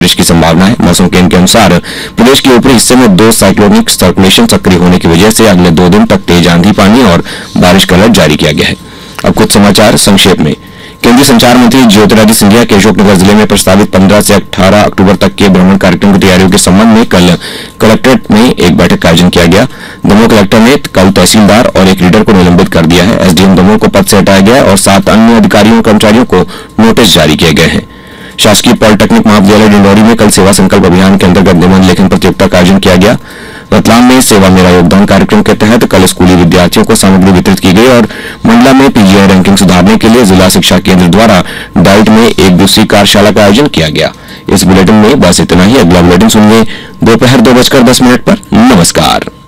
बारिश की संभावना है। मौसम केंद्र के अनुसार प्रदेश के ऊपरी हिस्से में 2 साइक्लोनिक सर्कुलेशन सक्रिय होने की वजह से अगले 2 दिन तक तेज आंधी पानी और बारिश का अलर्ट जारी किया गया है। अब कुछ समाचार संक्षेप में। केंद्रीय संचार मंत्री ज्योतिरादित्य सिंधिया के अशोकनगर जिले में प्रस्तावित 15 से 18 अक्टूबर तक के भ्रमण कार्यक्रम की तैयारियों के संबंध में कल कलेक्ट्रेट में एक बैठक का आयोजन किया गया। दमोह कलेक्टर ने कल तहसीलदार और एक रीडर को निलंबित कर दिया है। एसडीएम दमोह को पद से हटाया गया और 7 अन्य अधिकारियों और कर्मचारियों को नोटिस जारी किए गए हैं। शासकीय पॉलिटेक्निक महाविद्यालय डिंडौरी में कल सेवा संकल्प अभियान के अंतर्गत निबंध लेखन प्रतियोगिता का आयोजन किया गया। रतलाम में सेवा मेरा योगदान कार्यक्रम के तहत कल स्कूली विद्यार्थियों को सामग्री वितरित की गई और मंडला में पीजीआई रैंकिंग सुधारने के लिए जिला शिक्षा केंद्र द्वारा डाइट में एक दिवसीय कार्यशाला का आयोजन किया गया। इस बुलेटिन में बस इतना ही। अगला बुलेटिन सुनिए दोपहर 2:10 पर। नमस्कार।